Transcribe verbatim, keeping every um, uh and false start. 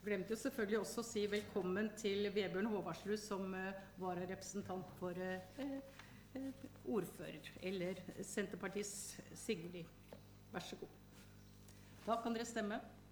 Glemte jo selvfølgelig også å si velkommen til Vebjørn Håvardsrud som uh, var representant for uh, uh, ordfører, eller Senterpartiets Sigrid. Vær så god. Da kan dere stemme.